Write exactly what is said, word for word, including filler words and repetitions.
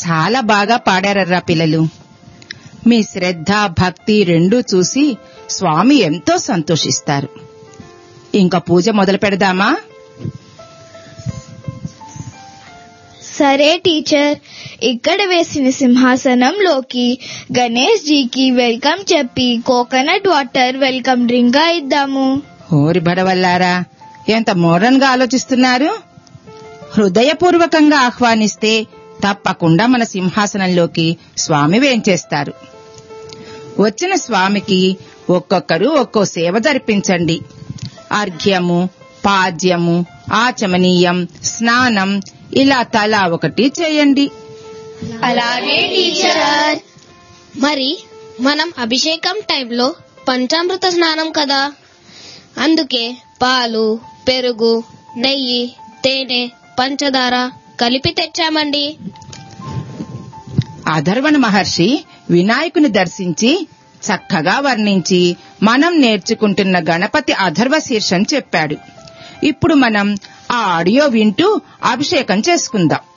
చాలా బాగా పాడారర్రా పిల్లలు. మీ శ్రద్ధ భక్తి రెండూ చూసి స్వామి ఎంతో సంతోషిస్తారు. ఇంకా పూజ మొదలు పెడదామా? సరే టీచర్, ఇక్కడ వేసిన సింహాసనంలోకి గణేష్ జీకి వెల్కమ్ చెప్పి కోకోనట్ వాటర్ వెల్కమ్ డ్రింక్ గా ఇద్దాము. ఓరి బడవల్లారా, ఎంత మోడర్న్ గా ఆలోచిస్తున్నారు. హృదయపూర్వకంగా ఆహ్వానిస్తే తప్పకుండా మన సింహాసనంలోకి స్వామి వేంచేస్తారు. వచ్చిన స్వామికి ఒక్కొక్కరు ఒక్కో సేవ జరిపించండి. అర్ఘ్యము, పాద్యము, ఆచమనీయం, స్నానం ఇలా తలా ఒకటి చేయండి. అలాగే టీచర్. మరి మనం అభిషేకం టైంలో పంచామృత స్నానం కదా, అందుకే పాలు, పెరుగు, నెయ్యి, తేనె, పంచదార కలిపి తెచ్చామండి. అధర్వణ మహర్షి వినాయకుని దర్శించి చక్కగా వర్ణించి మనం నేర్చుకుంటున్న గణపతి అధర్వ శీర్షం చెప్పాడు. ఇప్పుడు మనం ఆ ఆడియో వింటూ అభిషేకం చేసుకుందాం.